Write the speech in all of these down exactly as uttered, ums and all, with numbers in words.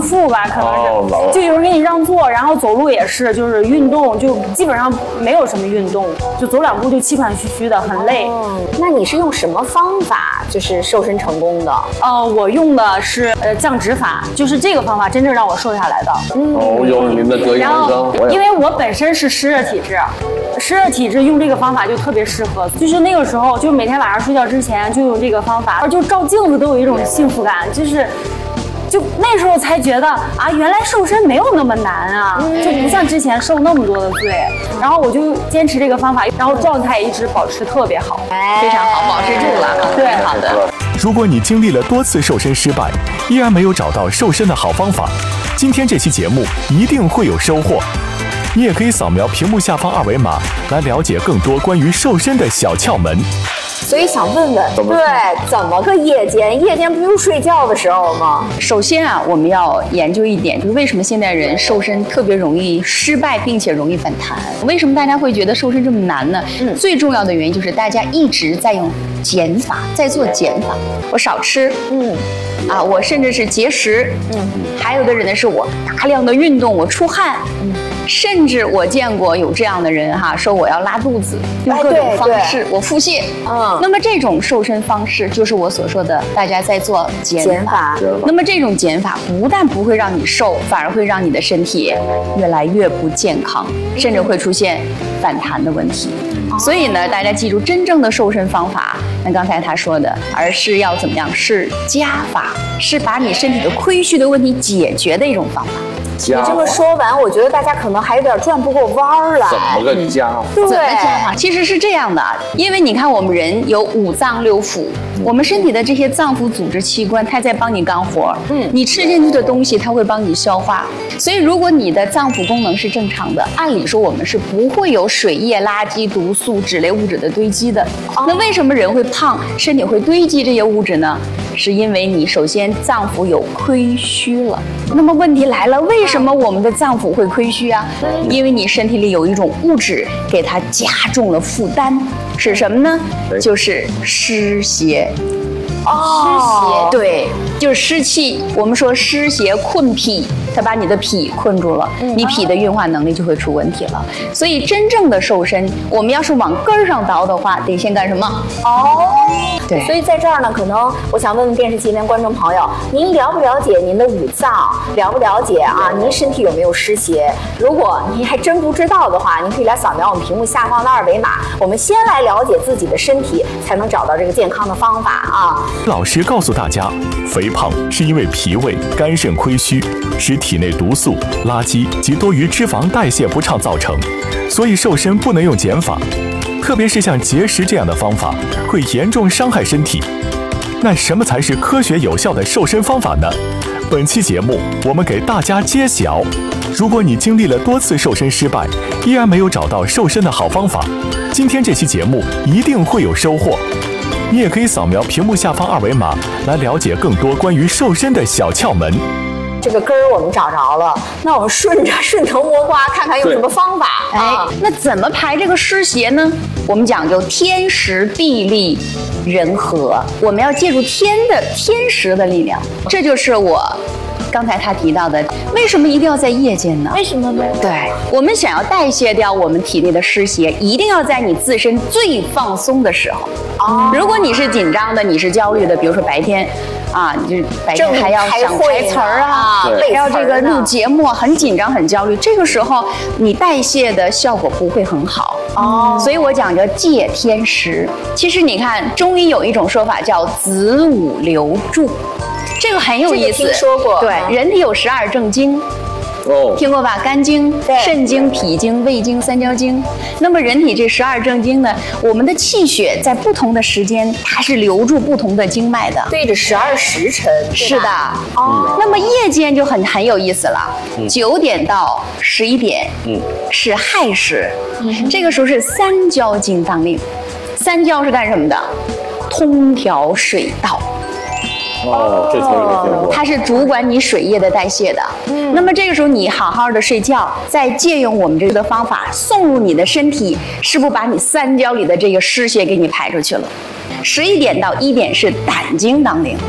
妇吧，可能是、哦、就有人给你让座，然后走路也是，就是运动就基本上没有什么运动，就走两步就气喘吁吁的，很累。 哦、那你是用什么方法就是瘦身成功的？ 呃，我用的是呃降脂法，就是这个方法真正让我瘦下来的。 嗯，哦，有您的得意门生。 因为我本身是湿热体质，湿热体质用这个方法就特别适合。就是那个时候，就每天晚上睡觉之前就用这个方法，就照镜子都有一种幸福感，就是。就那时候才觉得啊，原来瘦身没有那么难啊，就不像之前受那么多的罪。然后我就坚持这个方法，然后状态一直保持特别好， 非常好，保持住了。 对， 好的。 如果你经历了多次瘦身失败，依然没有找到瘦身的好方法，今天这期节目一定会有收获。你也可以扫描屏幕下方二维码来了解更多关于瘦身的小窍门。 所以想问问，对，怎么个夜间？夜间不用睡觉的时候吗？ 首先啊，我们要研究一点，就是为什么现代人瘦身特别容易失败，并且容易反弹？为什么大家会觉得瘦身这么难呢？嗯，最重要的原因就是大家一直在用减法，在做减法。我少吃，嗯，啊，我甚至是节食，嗯，还有的人呢是我大量的运动，我出汗，嗯。甚至我见过有这样的人哈，说我要拉肚子，用各种方式，我腹泻。嗯，那么这种瘦身方式就是我所说的，大家在做减法。那么这种减法不但不会让你瘦，反而会让你的身体越来越不健康，甚至会出现反弹的问题。所以呢，大家记住，真正的瘦身方法，那刚才他说的，而是要怎么样？是加法，是把你身体的亏虚的问题解决的一种方法。 你这么说完，我觉得大家可能还有点转不过弯儿来。 怎么个加法？ 对， 怎么加法？其实是这样的，因为你看我们人有五脏六腑，嗯、我们身体的这些脏腑组织器官，它在帮你干活。嗯，你吃进去的东西，它会帮你消化。所以，如果你的脏腑功能是正常的，按理说我们是不会有水液、垃圾、毒素、脂类物质的堆积的。哦、那为什么人会胖，身体会堆积这些物质呢？是因为你首先脏腑有亏虚了。那么问题来了，为什么我们的脏腑会亏虚啊？因为你身体里有一种物质给它加重了负担，是什么呢？就是湿邪。哦，湿邪，对，就是湿气。我们说湿邪困脾，它把你的脾困住了，嗯、你脾的运化能力就会出问题了。所以真正的瘦身，我们要是往根儿上倒的话，得先干什么？哦，对。 所以在这儿呢，可能我想问问电视机前观众朋友，您了不了解您的五脏？了不了解啊？您身体有没有湿邪？如果您还真不知道的话，您可以来扫描我们屏幕下方的二维码。我们先来了解自己的身体，才能找到这个健康的方法啊。 老师告诉大家，肥胖是因为脾胃、肝肾亏虚，使体内毒素、垃圾及多余脂肪代谢不畅造成，所以瘦身不能用减法，特别是像节食这样的方法，会严重伤害身体。那什么才是科学有效的瘦身方法呢？本期节目我们给大家揭晓。如果你经历了多次瘦身失败，依然没有找到瘦身的好方法，今天这期节目一定会有收获。你也可以扫描屏幕下方二维码来了解更多关于瘦身的小窍门。 这个根儿我们找着了，那我们顺着顺藤摸瓜，看看用什么方法。 哎，那怎么排这个湿邪呢？我们讲究天时地利人和，我们要借助天的天时的力量，这就是我刚才他提到的，为什么一定要在夜间呢？ 为什么呢？ 对，我们想要代谢掉我们体内的湿邪，一定要在你自身最放松的时候。哦，如果你是紧张的，你是焦虑的，比如说白天。啊，你就是白天还要想台词儿啊，还要这个录节目，很紧张、很焦虑。这个时候你代谢的效果不会很好哦。所以我讲究借天时。其实你看，中医有一种说法叫子午流注，这个很有意思。 听说过。 对，人体有十二正经。哦，听过吧？肝经、肾经、脾经、胃经、三焦经。那么人体这十二正经呢，我们的气血在不同的时间，它是流注不同的经脉的， 对着十二时辰。 是的。哦。那么夜间就很很有意思了，九、嗯、点到十一点，嗯，是亥时，嗯，这个时候是三焦经当令。三焦是干什么的？通调水道。 哦，这听过。 它是主管你水液的代谢的。嗯，那么这个时候你好好的睡觉，再借用我们这个方法送入你的身体，是不是把你三焦里的这个湿邪给你排出去了？十一点到一点是胆经当令。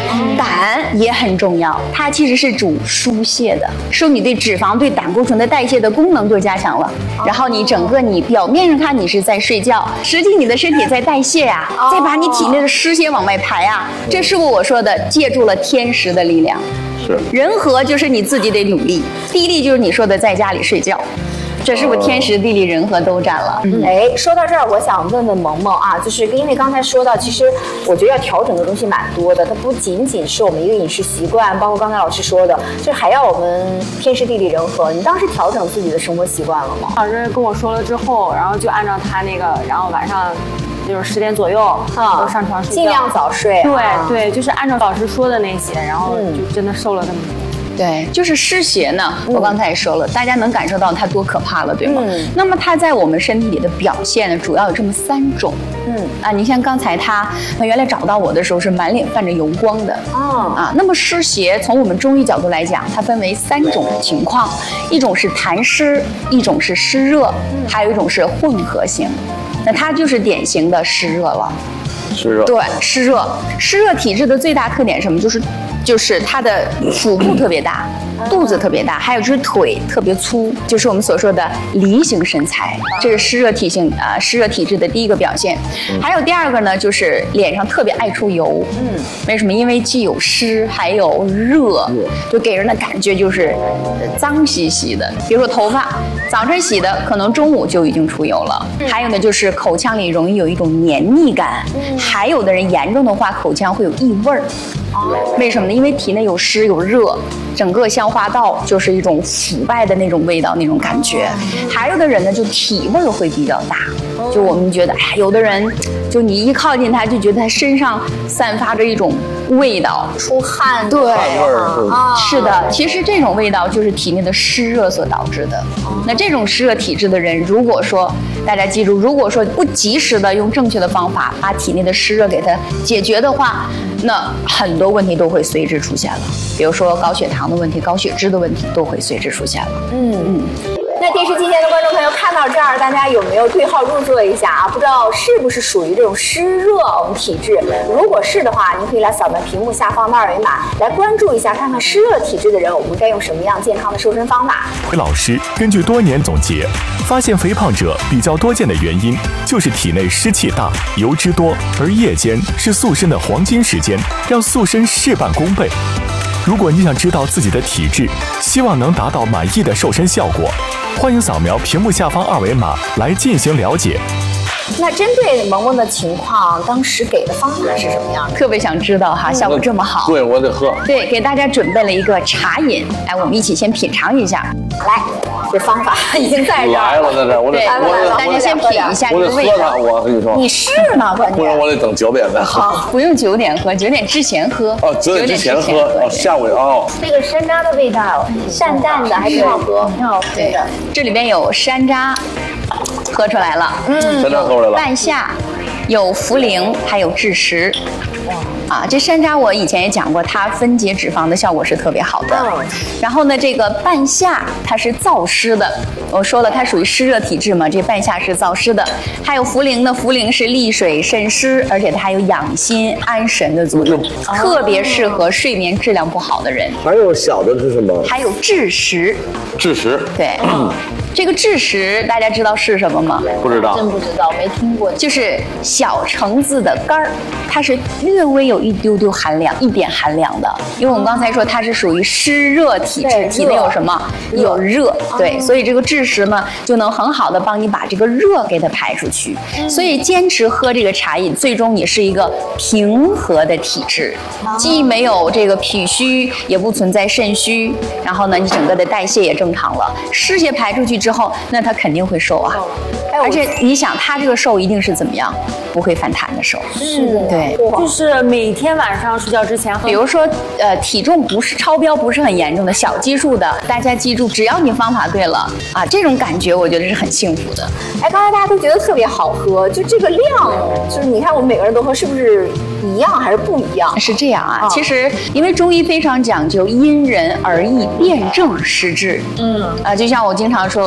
胆也很重要，它其实是主疏泄的，受你对脂肪、对胆固醇的代谢的功能做加强了。然后你整个你表面上看你是在睡觉，实际你的身体在代谢呀、啊，再把你体内的湿邪往外排啊。这是不是我说的借助了天时的力量？ 是人和就是你自己得努力，地利就是你说的在家里睡觉。这是不是天时地利人和都占了？ 嗯，哎，说到这儿，我想问问萌萌啊，就是因为刚才说到，其实我觉得要调整的东西蛮多的，它不仅仅是我们一个饮食习惯，包括刚才老师说的，就还要我们天时地利人和。你当时调整自己的生活习惯了吗？ 老师跟我说了之后，然后就按照他那个，然后晚上就是十点左右啊，都上床睡觉， 尽量早睡。 对、 啊、 对，就是按照老师说的那些，然后就真的瘦了这么多。 对，就是湿邪呢， 嗯、 我刚才也说了，大家能感受到它多可怕了，对吗？嗯、那么它在我们身体里的表现呢，主要有这么三种。嗯啊，你像刚才他，他原来找到我的时候是满脸泛着油光的。哦啊，那么湿邪从我们中医角度来讲，它分为三种情况，一种是痰湿，一种是湿热，还有一种是混合型。那它就是典型的湿热了。 湿热。 对，湿热，湿热体质的最大特点是什么？就是。就是它的腹部特别大，肚子特别大，还有就是腿特别粗，就是我们所说的梨形身材，这是湿热体性啊、呃、湿热体质的第一个表现。还有第二个呢，就是脸上特别爱出油。嗯，为什么？因为既有湿还有热，就给人的感觉就是脏兮兮的。比如说头发，早晨洗的，可能中午就已经出油了。还有呢，就是口腔里容易有一种黏腻感，还有的人严重的话，口腔会有异味儿。为什么呢？因为体内有湿有热，整个消化道就是一种腐败的那种味道，那种感觉。还有的人呢，就体味会比较大，就我们觉得，哎，有的人就你一靠近他，就觉得他身上散发着一种味道， 出汗， 对， 汗味儿啊，是的。其实这种味道就是体内的湿热所导致的。那这种湿热体质的人，如果说大家记住，如果说不及时的用正确的方法把体内的湿热给它解决的话，那很多问题都会随之出现了，比如说高血糖的问题、高血脂的问题都会随之出现了。嗯嗯。 那电视机前的观众朋友看到这儿，大家有没有对号入座一下啊？不知道是不是属于这种湿热我们体质？如果是的话，您可以来扫描屏幕下方的二维码，来关注一下，看看湿热体质的人，我们该用什么样健康的瘦身方法。 老师根据多年总结，发现肥胖者比较多见的原因就是体内湿气大、油脂多，而夜间是塑身的黄金时间，让塑身事半功倍。如果你想知道自己的体质，希望能达到满意的瘦身效果，欢迎扫描屏幕下方二维码来进行了解。 那针对萌萌的情况，当时给的方法是什么样的？ 特别想知道哈，效果这么好。 对，我得喝。 对，给大家准备了一个茶饮，来，我们一起先品尝一下。 来，这方法已经在这儿来了，在这儿，我得， 我大家先品一下这个味道。 我得喝它，我跟你说。 你是吗？关键。 不然我得等九点再喝。 好，不用九点喝，九点之前喝。 哦，九点之前喝，哦，下午哦。 这个山楂的味道，淡淡的，还挺好喝，挺好喝的。 这里边有山楂。喝出来了，嗯， 山楂喝出来了， 半夏，有茯苓，还有枳实。啊，这山楂我以前也讲过，它分解脂肪的效果是特别好的。嗯，然后呢，这个半夏它是燥湿的，我说了它属于湿热体质嘛，这半夏是燥湿的。还有茯苓呢，茯苓是利水渗湿，而且它还有养心安神的作用，嗯、特别适合睡眠质量不好的人。 还有小的是什么？ 还有枳实。 枳实。 对。嗯这个枳实大家知道是什么吗？ 不知道， 真不知道，没听过。 就是小橙子的干儿，它是略微有一丢丢寒凉，一点寒凉的。因为我们刚才说它是属于湿热体质，体内有什么？有热，对，所以这个枳实呢就能很好的帮你把这个热给它排出去。所以坚持喝这个茶饮，最终你是一个平和的体质，既没有这个脾虚，也不存在肾虚，然后呢，你整个的代谢也正常了，湿邪排出去之后，那他肯定会瘦啊。而且你想，他这个瘦一定是怎么样？不会反弹的瘦。 是的， 对， 就是每天晚上睡觉之前， 比如说，呃，体重不是超标，不是很严重的小基数的，大家记住，只要你方法对了啊，这种感觉我觉得是很幸福的。 哎，刚才大家都觉得特别好喝，就这个量，就是你看我们每个人都喝，是不是一样还是不一样？ 是这样啊，哦、其实因为中医非常讲究因人而异，辨证施治。嗯，啊、呃，就像我经常说，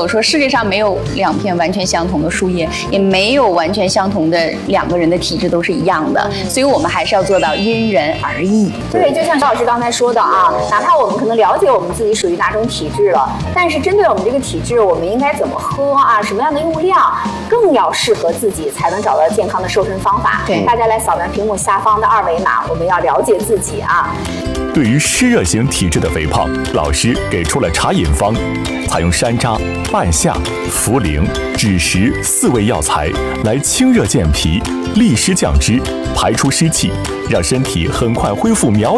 有说世界上没有两片完全相同的树叶，也没有完全相同的两个人的体质都是一样的，所以我们还是要做到因人而异。 对，就像肖老师刚才说的啊，哪怕我们可能了解我们自己属于哪种体质了，但是针对我们这个体质，我们应该怎么喝啊，什么样的用量，更要适合自己，才能找到健康的瘦身方法。 对， 大家来扫描屏幕下方的二维码，我们要了解自己啊。 对于湿热型体质的肥胖，老师给出了茶饮方，采用山楂、半夏、茯苓、枳实四味药材来清热健脾、利湿降脂、排出湿气，让身体很快恢复苗